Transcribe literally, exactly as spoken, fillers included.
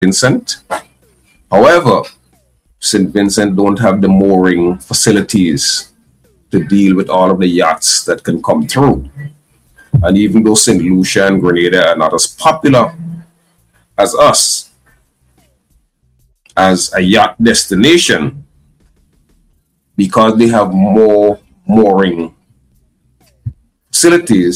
Vincent. However, Saint Vincent don't have the mooring facilities to deal with all of the yachts that can come through. And even though Saint Lucia and Grenada are not as popular as us as a yacht destination, because they have more mooring facilities,